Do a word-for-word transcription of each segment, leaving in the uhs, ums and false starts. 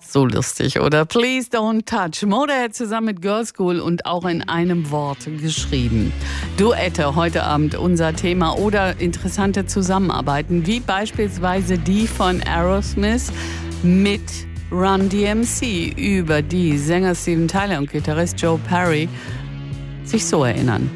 So lustig, oder? Please Don't Touch. Motorhead zusammen mit Girlschool und auch in einem Wort geschrieben. Duette heute Abend unser Thema oder interessante Zusammenarbeiten, wie beispielsweise die von Aerosmith mit Run D M C, über die Sänger Steven Tyler und Gitarrist Joe Perry sich so erinnern.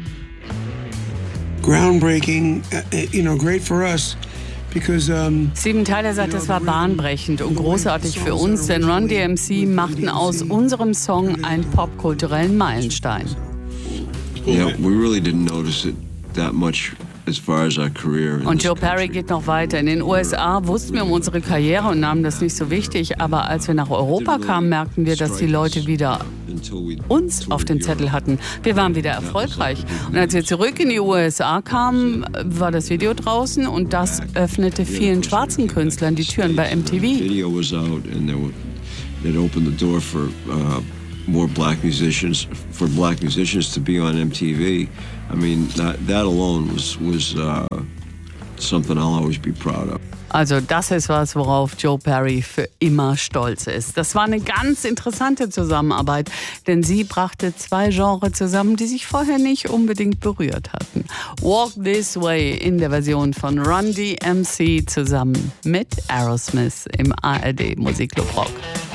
Groundbreaking, you know, great for us. Because, um, Steven Tyler sagt, das war bahnbrechend und großartig für uns, denn Run D M C machten aus unserem Song einen popkulturellen Meilenstein. Yeah, we really didn't notice it that much as far as our career. Und Joe Perry geht noch weiter. In den U S A wussten wir um unsere Karriere und nahmen das nicht so wichtig, aber als wir nach Europa kamen, merkten wir, dass die Leute wieder uns auf den Zettel hatten. Wir waren wieder erfolgreich. Und als wir zurück in die U S A kamen, war das Video draußen und das öffnete vielen schwarzen Künstlern die Türen bei M T V. Video was out and it opened the door for uh, more black musicians, for black musicians to be on M T V. I mean, that, that alone was, was uh, something I'll always be proud of. Also das ist was, worauf Joe Perry für immer stolz ist. Das war eine ganz interessante Zusammenarbeit, denn sie brachte zwei Genres zusammen, die sich vorher nicht unbedingt berührt hatten. Walk This Way in der Version von Run D M C zusammen mit Aerosmith im A R D Musikclub Rock.